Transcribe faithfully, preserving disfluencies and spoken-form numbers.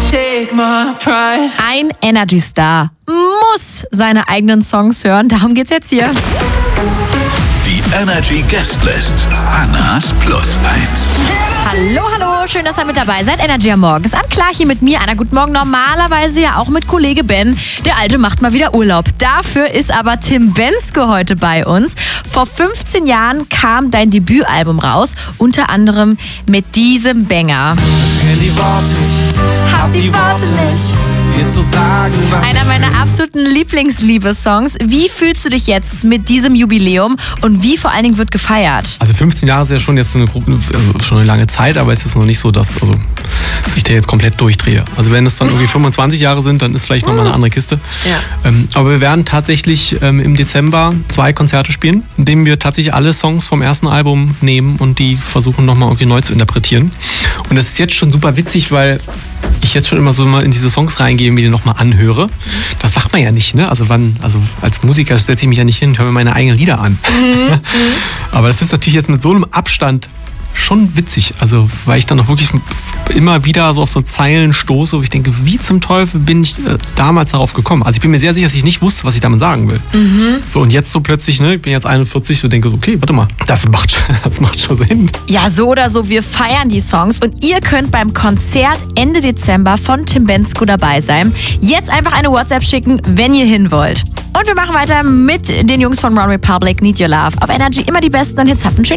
take my pride. Ein Energy-Star muss seine eigenen Songs hören. Darum geht's jetzt hier. Die Energy Guestlist. Annas Plus eins. Hallo, hallo, schön, dass ihr mit dabei seid. Energy am Morgen ist an. Klar, hier mit mir. Anna, guten Morgen. Normalerweise ja auch mit Kollege Ben. Der Alte macht mal wieder Urlaub. Dafür ist aber Tim Bendzke heute bei uns. Vor fünfzehn Jahren kam dein Debütalbum raus. Unter anderem mit diesem Banger. Kenn die Worte, ich Hab die Worte nicht. dir zu sagen, was Einer meiner absoluten Lieblingsliebessongs. Wie fühlst du dich jetzt mit diesem Jubiläum und wie vor allen Dingen wird gefeiert? Also fünfzehn Jahre ist ja schon jetzt so eine, Gruppe, also schon eine lange Zeit, aber es ist noch nicht so, dass, also, dass ich da jetzt komplett durchdrehe. Also wenn es dann irgendwie fünfundzwanzig Jahre sind, dann ist vielleicht nochmal eine andere Kiste. Ja. Ähm, aber wir werden tatsächlich ähm, im Dezember zwei Konzerte spielen, in denen wir tatsächlich alle Songs vom ersten Album nehmen und die versuchen nochmal irgendwie neu zu interpretieren. Und das ist jetzt schon super witzig, weil ich jetzt schon immer so mal in diese Songs reingehe und mir die nochmal anhöre. Das macht man ja nicht, ne? Also wann, also als Musiker setze ich mich ja nicht hin und höre mir meine eigenen Lieder an. Mhm. Aber das ist natürlich jetzt mit so einem Abstand schon witzig, also weil ich dann auch wirklich immer wieder so auf so Zeilen stoße, wo ich denke, wie zum Teufel bin ich äh, damals darauf gekommen? Also ich bin mir sehr sicher, dass ich nicht wusste, was ich damit sagen will. Mhm. So, und jetzt so plötzlich, ne, ich bin jetzt einundvierzig, so denke, okay, warte mal, das macht, das macht schon Sinn. Ja, so oder so, wir feiern die Songs und ihr könnt beim Konzert Ende Dezember von Tim Bendzke dabei sein. Jetzt einfach eine WhatsApp schicken, wenn ihr hin wollt. Und wir machen weiter mit den Jungs von One Republic, Need Your Love. Auf Energy immer die besten Hits. Habt einen schönen